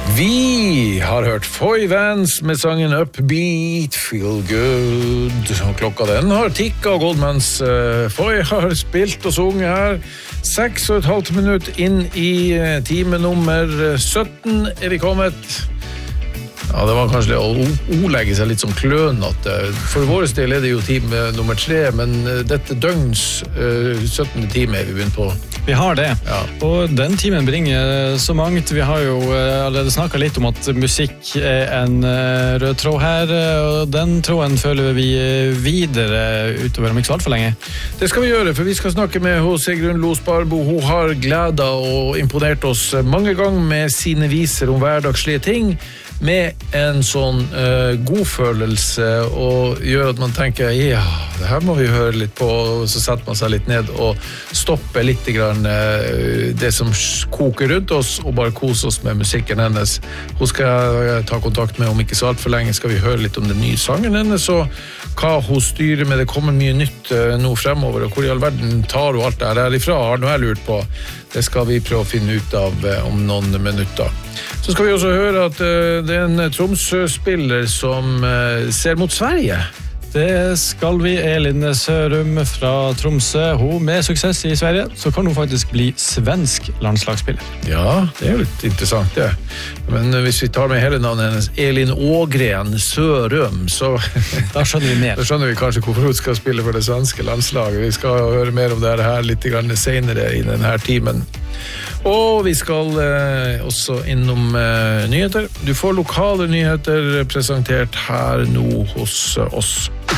Vi har hørt Foy Vance med sangen Upbeat, Feel Good. Og klokka den har tikket og gått mens Foy har spilt og sunget her. 6,5 minutter inn i time nummer 17 vi kommet. Ja, det var kanskje å ordlegge seg litt som klønete. For vår del det jo time nummer 3, men dette døgns 17. time vi begynt på. Vi har det, ja. Og den timen bringer så mangt. Vi har jo allerede snakket litt om at musikk en rød tråd her, og den tråden føler vi videre utover om ikke så alt for lenge. Det skal vi gjøre, for vi skal snakke med Sigrun Losbarbo. Hun har gledet og imponert oss mange ganger med sine viser om hverdagslige ting, med en sånn godfølelse og gjør at man tenker, ja, det her må vi høre litt på, og så setter man seg litt ned og stopper litt grann det som koker rundt oss, og bare kose oss med musikken hennes. Hun skal ta kontakt med, om ikke så alt for lenge, skal vi høre litt om den nye sangen hennes, og hva hun styrer med. Det kommer mye nytt nå fremover, og hvor i all verden tar hun alt det her ifra, har noe jeg lurt på. Det skal vi prøve å finne ut av om noen minutter. Så skal vi også høre at det er en Tromsø-spiller som ser mot Sverige. Det skal vi. Elin Sørum fra Tromsø. Hun med suksess i Sverige, så kan hun faktisk bli svensk landslagsspiller. Ja, det er jo litt interessant det. Men hvis vi tar med hele navnet hennes, Elin Ågren Sørum, så da skjønner vi mer. Da skjønner vi kanskje hvorfor hun skal spille for det svenske landslaget. Vi skal høre mer om det her litt senere i denne timen. Og vi skal også innom nyheter. Du får lokale nyheter presentert her nå hos oss.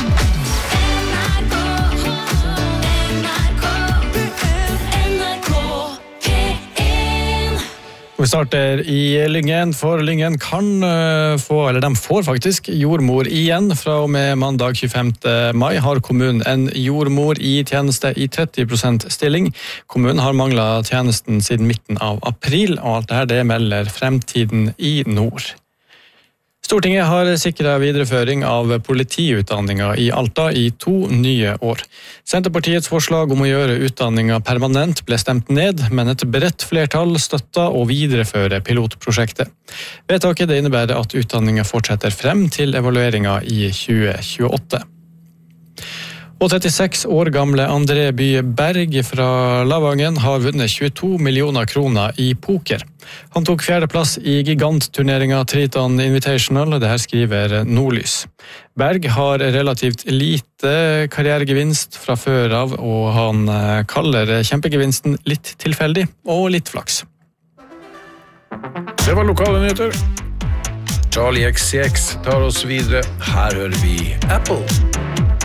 Vi starter i Lyngen, for Lyngen kan få, eller de får faktisk jordmor igjen. Fra og med mandag 25. mai har kommunen en jordmor i tjeneste i 30% stilling. Kommunen har manglet tjenesten siden midten av april, og alt dette det melder Fremtiden i nord. Stortinget har sikret videreføring av politiutdanningen i Alta i 2 nye år. Senterpartiets forslag om å gjøre utdanningen permanent ble stemt ned, men et bredt flertall støttet å videreføre pilotprosjektet. Vedtaket det innebærer at utdanningen fortsetter frem til evalueringen i 2028. Og 36 år gamle André By Berg fra Lavangen har vunnet 22 millioner kroner i poker. Han tok 4. plass i gigantturneringen Triton Invitational, det her skriver Nordlys. Berg har relativt lite karrieregevinst fra før av, og han kaller kjempegevinsten litt tilfeldig og litt flaks. Det var lokale nyheter. Charlie XCX tar oss videre. Her hører vi Apple.